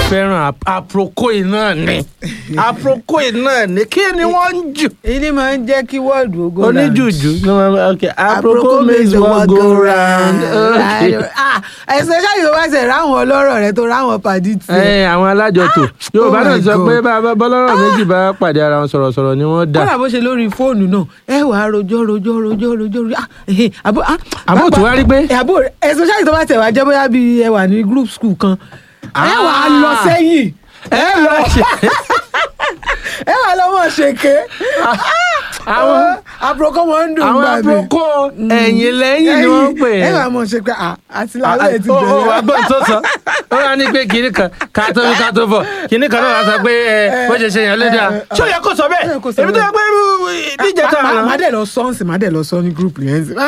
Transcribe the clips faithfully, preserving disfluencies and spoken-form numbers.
fẹ́ràn aproko iná ni aproko iná ni kí ni wọ́n ń jù. ilé máa ń jẹ́ kí wọ́ọ̀dù ogo round. oníjùjù okay aproko makes one go round. ẹ̀sẹ̀ ṣáà yóò wá ṣe ráwọn ọlọ́rọ̀ rẹ tó ráwọn pàdé tiẹ̀. ẹ àwọn alájọtò Yorùbá náà sọ pé bọ́lọ́rọ̀ méjì bá pàdé ara wọn sọ̀rọ̀sọ̀rọ̀ ni wọ́n dà. kọ́lá bó ṣe lórí fóònù náà ẹ wàá rojọ́ rojọ́ rojọ́ rojọ́ àbó àbó tó wá rí pé. àbó ẹ̀sẹ̀ ṣáà tó bá tẹ̀ wá jẹ́ bóyá bí ẹ wà ní group school kan ẹ wàá lọ sẹ́yìn ẹ lọ ṣe ẹ wà lọ́wọ́ ṣèké àwọn aproko wọn ń dùn àwọn gbà mí. aproko ẹ̀yìn lẹ́yìn ni wọ́n ń pè é. ẹ wà mọ̀ ṣe pé àti làwọn ti ó bẹ̀rẹ̀. wà gbọ́n tó sọ ó wà ní pé kìnnì kan ká tó bí ká tó bọ̀ kìnnì kan náà wà sọ pé ẹ bó ṣe ṣe yàn lédè à ṣé ó yẹ kó sọ bẹ́ẹ̀ èmi tó yẹ pé díje tán àná. má dẹ̀ lọ sọ́ọ̀sì má dẹ̀ lọ sọ ní group yẹn sí.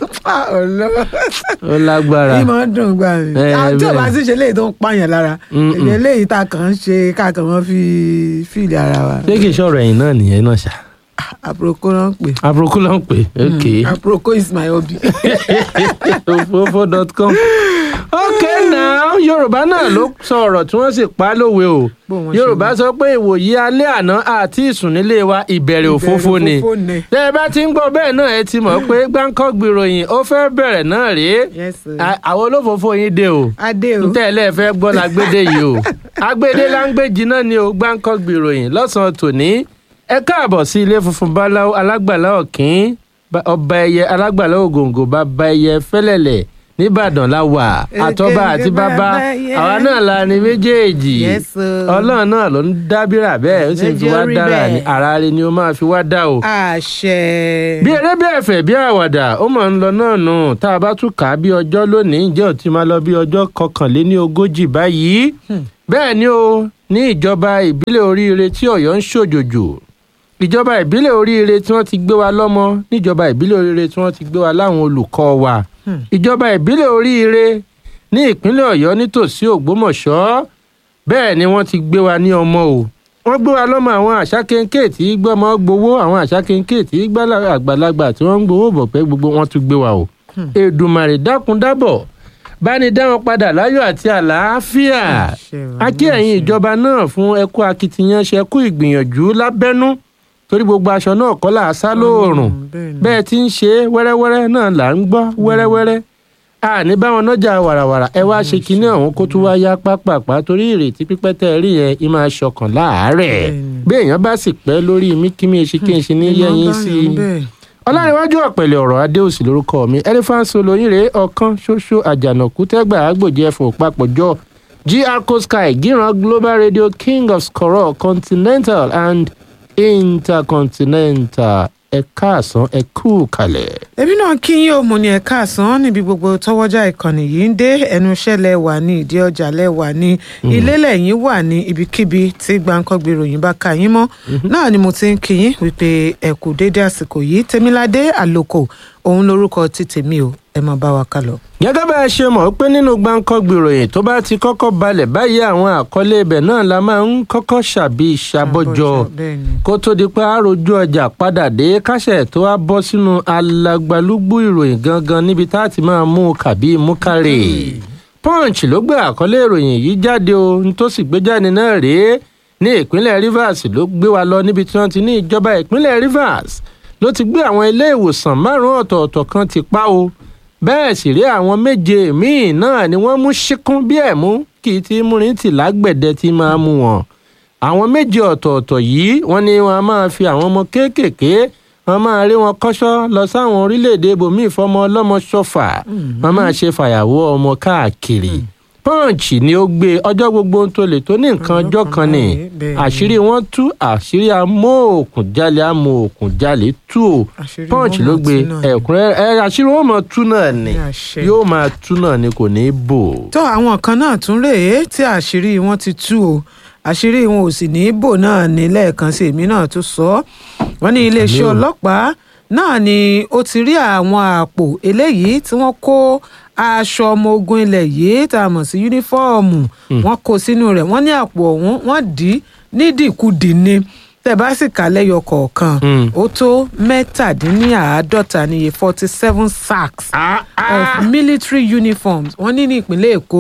ó lágbára. bí mo ń dùn gbà mí. àti ọba sì ṣe léyìí tó ń pààyàn lára èyí léyìí tá a kàn ń ṣe ká kàn wọ́n fi fíìlì ara wa. ṣé kì í ṣọ̀rọ̀ ẹ̀yìn náà nìyẹn náà ṣá. aproko ló ń pè. aproko ló ń pè ok. aproko is my hobby. ofofo dot com. ok now yorùbá náà ló sọ ọ̀rọ̀ tí wọ́n sì pa á lówe o yorùbá sọ pé ìwòyí alẹ́ àná àti ìsùn nílé wa ìbẹ̀rẹ̀ òfófó ni tẹ́ ẹ bá ti ń gbọ́ bẹ́ẹ̀ náà ẹ ti mọ̀ pé Gbáǹkọ́gbì ìròyìn ó fẹ́ bẹ̀rẹ̀ náà rèé àwọn olófòófó yín dé o ntẹ́ ẹ lẹ́ẹ̀fẹ́ gbọ́ la gbédè yìí o agbédè láńgbèjì náà ni o Gbáǹkọ́gbì ìròyìn lọ́sàn-án tòní ẹ káàbọ̀ sí ilé funfun báláwo alágbàlá ọ̀kín ọba ẹyẹ alágbàlá ògòǹgò bàbá ẹyẹ fẹ́lẹ́lẹ̀ nìbàdàn la wà àtọ́ba àti bàbá àwa náà la ní méjèèjì ọlọ́run náà ló ń dábìrà bẹ́ẹ̀ ó sì fi wá dára ní ara rẹ ni ó máa fi wá dá o. àṣẹ. bí eré bí ẹ̀fẹ̀ bí àwàdà ó máa ń lọ náà nù tá a bá tún kà á bí ọjọ́ lónìí ǹjẹ́ ò ti máa lọ bí ọjọ́ kọkànléní ogójì báyìí bẹ́ẹ̀ ni o ní ìjọba ìbílẹ̀ oríire tí ọ̀yọ́ ń ṣòjòjò ìjọba ìbílẹ̀ oríire tí wọ́n ti gbé wa lọ́mọ níjọba ìbílẹ̀ oríire tí wọ́n ti gbé wa láwọn olùkọ́ wa ìjọba ìbílẹ̀ oríire ní ìpínlẹ̀ ọ̀yọ́ nítòsí ògbómọ̀ṣọ́ bẹ́ẹ̀ ni wọ́n ti gbé wa ní ọmọ o wọ́n gbé wa lọ́mọ àwọn àṣà kéńké tí gbọ́mọ gbowó àwọn àṣà kéńké tí gbálà àgbàlagbà tí wọ́n ń gbowó bọ̀ pé gbogbo wọn tún gbé wa o Èdùmàrè dákun dábọ̀ bá ní dá wọn padà láyọ̀ àti àlàáfíà a kí ẹ̀yin ìjọba náà fún ẹkú akitiyan ṣe ẹkú ìgbìyànjú lábẹ́nú torí gbogbo aṣọ náà kọ́ là á sá lóòrùn bẹ́ẹ̀ tí ń ṣe wẹ́rẹ́wẹ́rẹ́ náà là ń gbọ́ wẹ́rẹ́wẹ́rẹ́ a ní báwọn nájà wàràwàrà ẹ wá ṣe kinní ọ̀hún kó tún wá yá pápápá torí ìrètí pípẹ́ tẹ́ ẹ rí yẹn ì máa ṣọkàn láàárẹ̀ bí èèyàn bá sì pẹ́ lórí mi kí mi ṣe kí n ṣe ní yẹ́yìn sí i. ọlárẹ̀wájú ọ̀pẹ̀lẹ̀ ọ̀rọ̀ adéòsì lórúkọ mi elephant olóyin rèé ọ̀kan ṣoṣo àjànàkú tẹ́gbà àgbòjì ẹ̀fọ́ papọ̀jọ́ gr sky gíran global radio king of skoro continental and intercontinental ẹ káàsán ẹ kú kalẹ̀. èmi náà kí yín ó mo ní ẹ káàsán níbi gbogbo tọwọ́jà ìkànnì yìí ń dé ẹnu iṣẹ́ lẹ wà ní ìdí ọjà lẹ wà ní ilé lẹ́yìn wà ní ibikíbi tí Gbáǹkọ́gbì ìròyìn bá ka yín mọ́ náà ni mo ti ń kí yín wípé ẹ kú dédé àsìkò yìí Tèmiládé Àlòkò òun lórúkọ ti tèmi o ẹ máa bá wa ká lọ. gẹ́gẹ́ bá a ṣe mọ̀ pé nínú Gbáǹkọ́gbì ìròyìn tó bá ti kọ́kọ́ balẹ̀ báyìí àwọn àkọlé ibẹ̀ náà la máa ń kọ́kọ́ ṣàbí ìṣàbọ̀jọ kó tó di pé àròjù ọjà padà dé káṣẹ̀ tó wá bọ́ sínú alagbalúgbú ìròyìn gangan níbi tá a ti máa mú kàbí mú kárè. Punch ló gbé àkọlé ìròyìn yìí jáde o n tó sì gbé jáde náà rèé ní ìpínlẹ̀ Rivers ló gbé wa lọ níbi tí wọ́n ti ní ìjọba ìpínlẹ̀ Rivers ló ti gbé àwọn ilé ìwòsàn márùn-ún ọ̀tọ̀ọ̀tọ̀ kan ti pa o bẹ́ẹ̀ sì rí àwọn méje míì náà ni wọ́n mú ṣíkún bí ẹ̀ mú kì í ti múrin tì lágbẹ̀dẹ tí máa mú wọn. àwọn méje ọ̀tọ̀ọ̀tọ̀ yìí wọ́n ní wọ́n máa fi àwọn ọmọ kéékèèké wọ́n máa rí wọn kọ́ṣọ́ lọ sáwọn orílẹ̀-èdè ibòmíì fọmọ ọlọ́mọ ṣọ́fà wọ́n máa ṣe fàyàwọ́ ọmọ káàkiri. Punch ni ó gbé ọjọ́ gbogbo tó lè tó ní nǹkan ọjọ́ kan ni àṣírí wọn tú àṣírí amóòkùnjalè amóòkùnjalè tú o Punch ló gbé ẹ̀kúnrẹ́rẹ́ àṣírí wọn máa tú náà ni yóò máa tú náà ni kò ní í bò. tó àwọn kan náà tún rèé tí àṣírí wọn ti tú o àṣírí wọn ò sì ní í bò náà ní lẹ́ẹ̀kan sí èmi náà tó sọ wọ́n ní iléeṣẹ́ ọlọ́pàá náà ni ó ti rí àwọn àpò eléyìí tí wọ́n kó aṣọ ọmọ ogun ilẹ̀ yìí tá a mọ̀ sí yúnífọ́ọ̀mù wọ́n kó sínú rẹ̀ wọ́n ní àpò ọ̀hún wọ́n dì í nídìkudì ni tẹ́ bá sì kà lẹ́yọ kọ̀ọ̀kan ó tó mẹ́tàdínláàádọ́ta níye forty seven sacks of military uniforms wọ́n ní ní ìpínlẹ̀ Èkó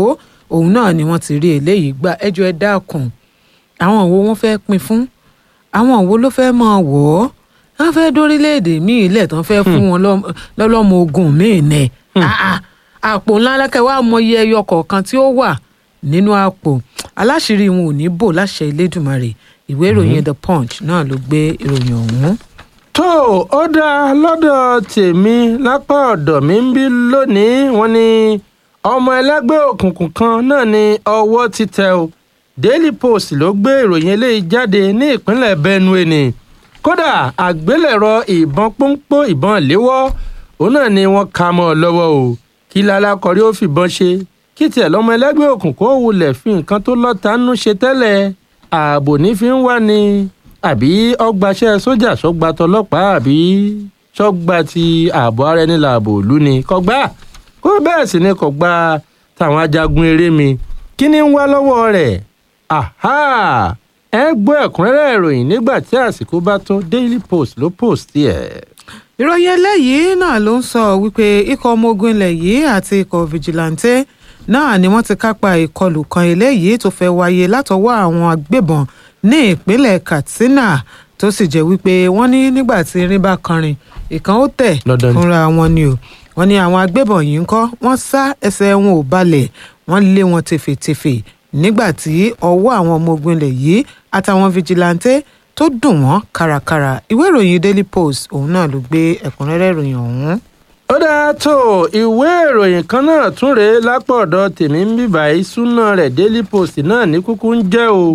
òun náà ni wọ́n ti rí eléyìí gbà ẹjọ́ ẹ dákun àwọn wo wọ́n fẹ́ pín fún àwọn wo ló fẹ́ máa wọ̀ ọ́ wọ́n fẹ́ dórílẹ̀-èdè míì ilẹ̀ tán fẹ́ fún wọn lọ́lọ́mọ ogun míì nẹ̀ àpò ńlá lẹ́kẹ̀ẹ́ wàá mọ iye ẹyọ kọ̀ọ̀kan tí ó wà nínú àpò aláṣìírí wọn ò ní bò láṣẹ Elédùmarè ìwé ìròyìn The Punch náà ló gbé ìròyìn ọ̀hún. tó ó dá lọ́dọ̀ tèmi lápá ọ̀dọ̀ mi ń bí lónìí wọ́n ní ọmọ ẹlẹ́gbẹ́ òkùnkùn kan náà ní ọwọ́ ti tẹ̀ o Daily Post ló gbé ìròyìn eléyìí jáde ní ìpínlẹ̀ Benue ni kódà àgbélẹ̀rọ ìbọn pọ́npọ́ ìbọn léwọ́ òun náà ni wọ́n ka mọ́ ọ lọ́wọ́ o kí lálákọ̀rí ó fìbọn ṣe kí tiẹ̀ lọ́mọ ẹlẹ́gbẹ́ òkùnkùn ó wulẹ̀ fi nǹkan tó lọ́tàánú ṣe tẹ́lẹ̀ ààbò ní fi ń wá ni àbí ọgbàṣẹ́ sójà sọ́gbà tọlọ́pàá àbí sọ́gbà ti ààbò ara ẹni làbò òlu ni kọ́gbà kó bẹ́ẹ̀ sì ni kọ́gbà táwọn ajagun eré mi kí ni ń wá lọ́wọ́ rẹ̀ aha ẹ gbọ́ ẹ̀kúnrẹ́rẹ́ ìròyìn nígbà tí àsìkò bá tó Daily Post ló post ẹ̀. ìròyìn eléyìí náà ló ń sọ wípé ikọ̀ ọmọ ogun ilẹ̀ yìí àti ikọ̀ fìjìláńtẹ́ náà ni wọ́n ti kápá ìkọlù kan eléyìí tó fẹ́ wáyé látọwọ́ àwọn agbébọn ní ìpínlẹ̀ Katsina tó sì jẹ́ wípé wọ́n ní nígbà tí irin bá kanrin ìkan ó tẹ̀ fúnra wọn ni o wọ́n ní àwọn agbébọn yìí ń kọ́ wọ́n sá ẹsẹ̀ wọn ò balẹ̀ wọ́n lé wọn tèfètèfè nígbà tí ọwọ́ àwọn ọmọ ogun ilẹ̀ yìí àtàwọn fìjìláńtẹ́ tó dùn wọ́n kárakára ìwé ìròyìn Daily Post òun náà ló gbé ẹ̀kúnrẹ́rẹ́ ìròyìn ọ̀hún. ó dáa tó ìwé ìròyìn kan náà tún rèé lápò ọ̀dọ̀ tèmi ń bíbà ìsúná rẹ̀ Daily Post náà ní kúkú ń jẹ́ o.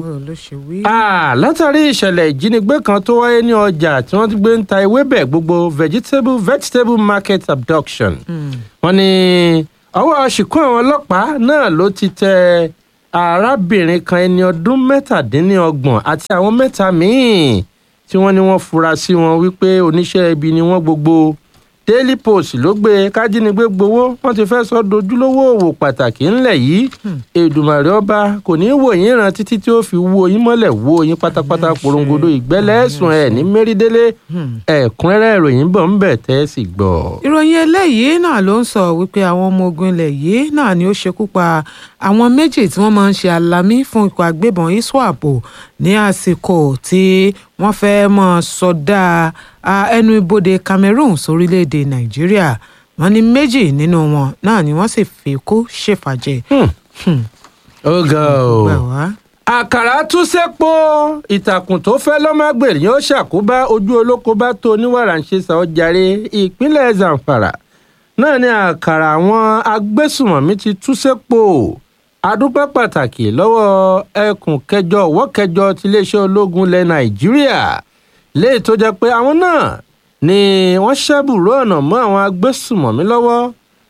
látàrí ìṣẹ̀lẹ̀ ìjínigbé kan tó wáyé ní ọjà tí wọ́n ti gbé ń ta ewébẹ̀ gbogbo vegetable vegetable market abduction. wọ́n ní ọwọ́ ṣìkún àwọn ọlọ́pàá náà ló ti tẹ arábìnrin kan ẹni ọdún mẹ́tàdínlọ́gbọ̀n àti àwọn mẹ́ta míì tí wọ́n ní wọ́n fura sí wọn wípé oníṣẹ́ ibi ni wọ́n gbogbo. Daily Post ló gbé kájínigbé gbowó wọ́n ti fẹ́ sọ dojúlówó òwò pàtàkì ńlẹ̀ yìí Èdùmàrè ọba kò ní í wò yín ràn títí tí ó fi wó yín mọ́lẹ̀ wó yín pátápátá porongodo ìgbẹ́lẹ̀ ẹ̀sùn ẹ̀ ní mérídélé ẹ̀kúnrẹ́rẹ́ ìròyìn bọ̀ ń bẹ̀ tẹ́ sì gbọ́. ìròyìn eléyìí náà ló ń sọ wípé àwọn ọmọ ogun ilẹ̀ yìí náà ni ó ṣekú pa àwọn méjì tí wọ́n máa ń ṣe alamí fún ikọ̀ agbébọn ISWAP ní àsìkò tí wọ́n fẹ́ mọ́ sọdá ẹnu ibodè Cameroon sórílẹ̀‐èdè Nàìjíríà wọ́n ní méjì nínú wọn náà ni wọ́n sì fi kú ṣèfàjẹ. ó ga o àkàrà tún sẹ́pọ̀ ìtàkùn tó fẹ́ lọ́mọgbèrè yóò ṣàkóbá ojú olóko bá tó oníwàrà ń ṣe sàójàre ìpínlẹ̀ Zamfara náà ni àkàrà àwọn agbésùmọ̀mí ti tú sẹ́pọ̀ adúpẹ́ pàtàkì lọ́wọ́ ẹkùn kẹjọ ọwọ́ kẹjọ tiléeṣẹ́ ológun ilẹ̀ Nàìjíríà léyìí tó jẹ́ pé àwọn náà ni wọ́n ṣẹ́bùrú ọ̀nà mọ́ àwọn agbésùmọ̀mí lọ́wọ́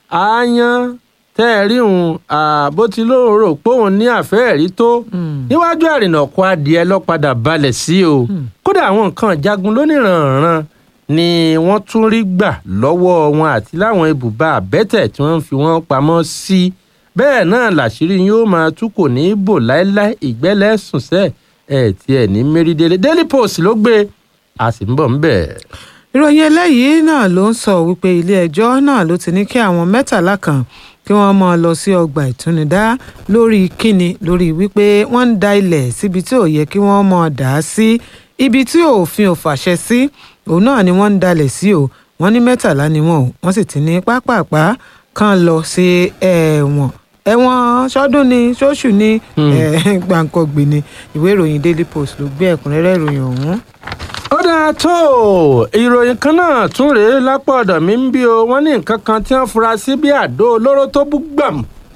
àáyán tẹ́ẹ̀rí òun àbó tí lóòrò pé òun ní àfẹ́ẹ̀rí tó níwájú àrìnàkò adìẹ lọ́padà balẹ̀ sí o kódà àwọn nǹkan jagun lóníranran ni wọ́n tún rí gbà lọ́wọ́ wọn àti láwọn ibùba àbẹ́tẹ̀ tí wọ́n fi wọ́n pamọ́ sí bẹ́ẹ̀ náà làṣírí yóò máa tú kò ní í bò láéláé ìgbẹ́lẹ̀ sùnsẹ́ ẹ̀ tí ẹ̀ ní mérídélé Daily Post ló gbé a sì ń bọ̀ ń bẹ̀. ìròyìn eléyìí náà ló ń sọ wípé ilé-ẹjọ́ náà ló ti ní kí àwọn mẹ́tàlá kan kí wọ́n máa lọ sí ọgbà ìtúnidá lórí kíni lórí wípé wọ́n ń da ilẹ̀ síbi tí ò yẹ kí wọ́n máa dà á sí ibi tí òfin ò fàṣẹ sí òun náà ni wọ́n ń dalẹ̀ sí o wọ́n ní mẹ́tàlá ni wọ́n o wọ́n sì ti ní pápápá kan lọ sí ẹ̀wọ̀n ẹ̀wọ̀n ṣọ́dún ni ṣóṣù ni gbàǹkọ̀gbìn ni ìwé ìròyìn Daily Post ló gbé ẹ̀kúnrẹ́rẹ́ ìròyìn ọ̀hún. ó dáa tó ìròyìn kan náà tún rèé lápò ọ̀dọ̀ mi ń bí o wọ́n ní nǹkan kan tí wọ́n fura sí bí àdó olóró tó bú gbàm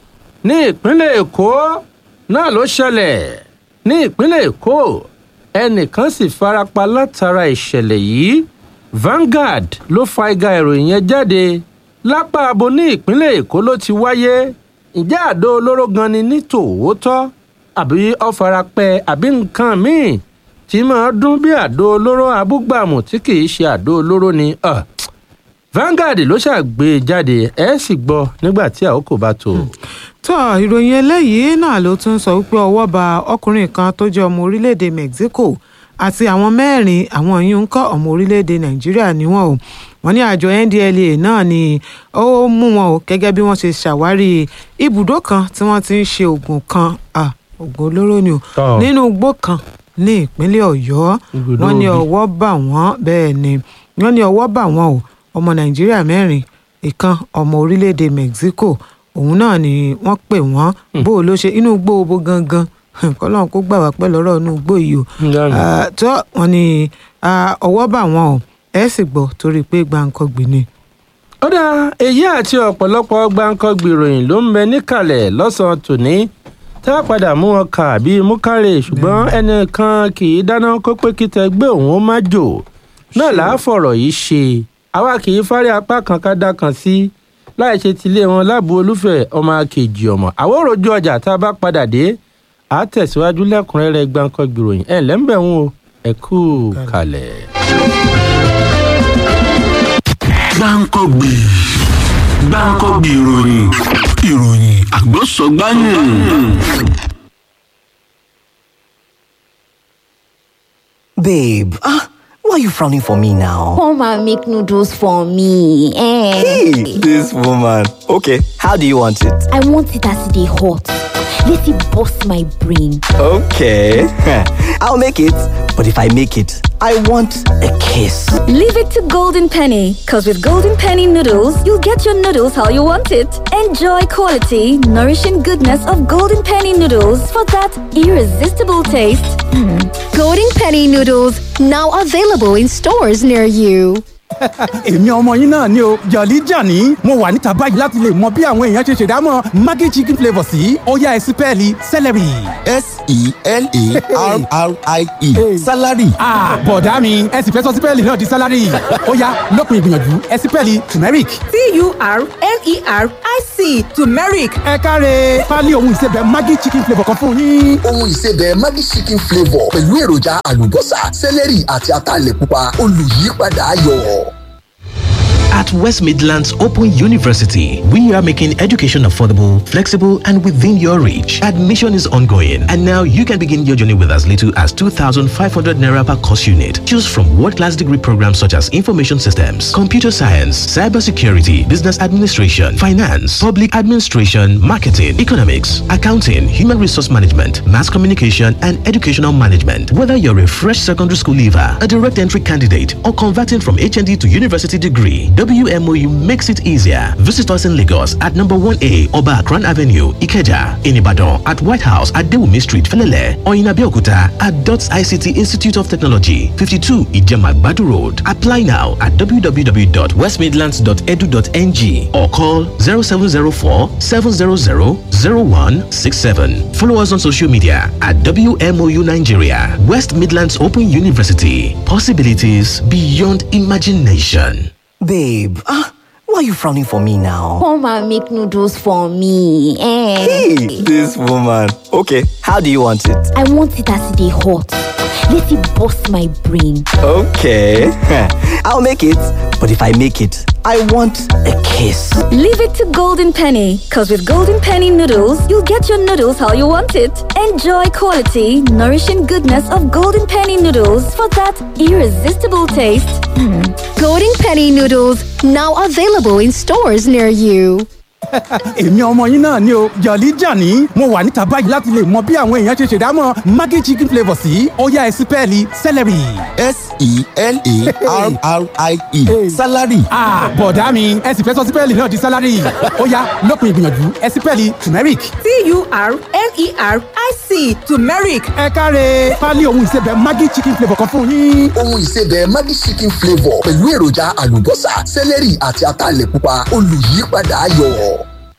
ní ìpínlẹ̀ Èkó náà ló ṣẹlẹ̀ ní ìpínlẹ̀ Èkó ẹnìkan sì farapa látara ìṣẹ̀lẹ̀ yìí Vanguard ló fa igá ìròyìn yẹn jáde lápá abo ní ìpínlẹ̀ Èkó ló ti wáyé ǹjẹ́ àdó olóró gan ni ní tòótọ́ àbí ọ̀farapẹ́ àbí nǹkan míì tí máa dún bí àdó olóró abúgbàmù tí kì í ṣe àdó olóró ni uh, Vanguard ló ṣàgbé jáde ẹ sì gbọ́ nígbà tí àkókò bá tó. tó ìròyìn eléyìí náà ló tún sọ wípé ọwọ́ ba ọkùnrin kan tó jẹ́ ọmọ orílẹ̀-èdè Mexico àti àwọn mẹ́rin àwọn yìí ń kọ́ ọmọ orílẹ̀-èdè Nàìjíríà níwọ̀n o wọ́n ní àjọ N D L A náà ni ó mú wọn o gẹ́gẹ́ bí wọ́n ṣe ṣàwárí ibùdó kan tí wọ́n ti ń ṣe oògùn kan oògùn olóró ni o nínú igbó kan ní ìpínlẹ̀ Ọ̀yọ́. wọ́n ní ọwọ́ bà wọ́n bẹ́ẹ̀ ni wọ́n ní ọwọ́ bà wọ́n o ọmọ Nàìjíríà mẹ́rin ìkan ọmọ orílẹ̀-èdè Mexico òun náà ni wọ́n pè wọ́n bó o ló ṣe inú igbó obo gangan kọ́lọ́n kó gbà wá pẹ́ lọ́rọ̀ inú igbó yìí o tó wọ́n ní ọwọ́ bà wọ́n o ẹ sì gbọ́ torí pé gbàǹkangbì ni. ó dá èyí àti ọ̀pọ̀lọpọ̀ gbàǹkangbì ìròyìn ló ń bẹ níkàlẹ̀ lọ́sàn-án tòní tá a padà mú wọn kà bíi múkàrè ṣùgbọ́n ẹnìkan kì í dáná kó pé kí tẹgbẹ́ òun ó má jò náà làá fọ̀rọ̀ yìí ṣe àwa kì í fárí apá kan ká dá kan sí láì ṣe tilé wọn láàbù olúfẹ̀ ọmọ akejì ọmọ àwọn òròjú ọjà tá a bá padà dé a tẹ̀síwájú lẹ́kùnrẹ́rẹ́ gbàǹkangbì ìròyìn ẹ̀ lẹ́ńbẹ̀ wọn o ẹ kú kalẹ̀. gbàǹkangbì gbàǹkangbì ìròyìn ìròyìn àgbọ̀sọ̀gbáyìn. Babe, ah, why are you frowning for me now? Come and make noodles for me. Eh. Hey, this woman. Okay, how do you want it? I want it as they hot. Let it bust my brain. Okay, I'll make it. But if I make it, I want a kiss. Leave it to Golden Penny, because with Golden Penny noodles, you'll get your noodles how you want it. Enjoy quality, nourishing goodness of Golden Penny noodles for that irresistible taste. Mm. Golden Penny noodles, now available in stores near you. èmi ọmọ yín náà ni o Jolly Johnny mo wà níta báyìí láti lè mọ bí àwọn èèyàn ṣe ṣèdámọ̀ Maggi chicken flavour sí ó yá ẹ sí pẹ́ẹ́lí celery. S E L A R R I E salary. ah bọ̀dá mi ẹ sì fẹ́ sọ sí pẹ́ẹ́lì náà di salary ó yá lópin ìgbìyànjú ẹ sí pẹ́ẹ́lì turmeric. T U R M E R I C turmeric. ẹ káre pálí ohun ìsebẹ̀ Maggi chicken flavour kan fún yín. ohun ìsebẹ̀ Maggi chicken flavour pẹ̀lú èròjà àlùbọ́sà celery àti ataalẹ̀ pupa olùyípadà ayọ̀. At West Midlands Open University, we are making education affordable, flexible, and within your reach. Admission is ongoing, and now you can begin your journey with as little as two thousand five hundred naira per course unit. Choose from world-class degree programs such as Information Systems, Computer Science, Cybersecurity, Business Administration, Finance, Public Administration, Marketing, Economics, Accounting, Human Resource Management, Mass Communication, and Educational Management. Whether you're a fresh secondary school leaver, a direct entry candidate, or converting from H N D to university degree, W M O U makes it easier. Visit us in Lagos at number one A Oba Akran Avenue, Ikeja, in Ibadan at White House at Dewumi Street, Felele, or in Abeokuta at DOTS I C T Institute of Technology, fifty-two Ijema Badu Road. Apply now at w w w dot west midlands dot e d u dot n g or call zero seven zero four, seven zero zero, zero one six seven. Follow us on social media at W M O U Nigeria. West Midlands Open University. Possibilities beyond imagination. Babe, ah, why are you frowning for me now? Come and make noodles for me. Eh. Hey, this woman. Okay, how do you want it? I want it as they hot. Let it bust my brain. Okay, I'll make it. But if I make it, I want a kiss. Leave it to Golden Penny, because with Golden Penny noodles, you'll get your noodles how you want it. Enjoy quality, nourishing goodness of Golden Penny noodles for that irresistible taste. Mm. Golden Penny noodles, now available in stores near you. èmi ọmọ yín náà ni o Jolly Johnny mo wà níta báyìí láti lè mọ bí àwọn èèyàn ṣe ṣèdámọ̀ Maggi chicken flavour sí ó yá ẹ sí pẹ́ẹ́lì celery. S E L A R R I E salary. ah bọ̀dá mi ẹ sì fẹ́ sọ sí pẹ́ẹ́lì náà di salary ó yá lópin ìgbìyànjú ẹ sí pẹ́ẹ́lì turmeric. T U R M E R I C turmeric. ẹ káre pálí ohun ìsebẹ̀ Maggi chicken flavour kan fún yín. ohun ìsebẹ̀ Maggi chicken flavour pẹ̀lú èròjà àlùbọ́sà celery àti ataalẹ̀ pupa olùyípadà ayọ̀.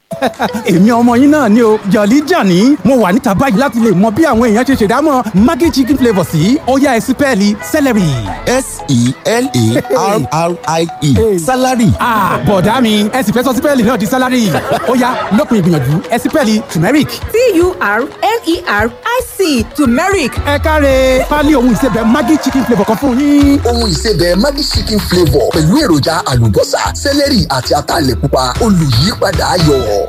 èmi ọmọ yín náà ni o Jolly Johnny mo wà níta báyìí láti lè mọ bí àwọn èèyàn ṣe ṣèdámọ̀ Maggi chicken flavour sí ó yá ẹ sí pẹ́ẹ́lì celery. S E L A R R I E salary. ah bọ̀dá mi ẹ sì fẹ́ sọ sí pẹ́ẹ́lì náà di salary ó yá lópin ìgbìyànjú ẹ sí pẹ́ẹ́lì turmeric. T U R M E R I C turmeric. ẹ káre pálí ohun ìsebẹ̀ Maggi chicken flavour kan fún yín. ohun ìsebẹ̀ Maggi chicken flavour pẹ̀lú èròjà àlùbọ́sà celery àti ataalẹ̀ pupa olùyípadà ayọ̀.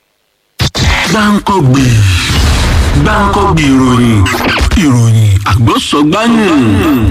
gbàǹkangbì gbàǹkangbì ìròyìn ìròyìn àgbọ̀sọ̀gbáyìn.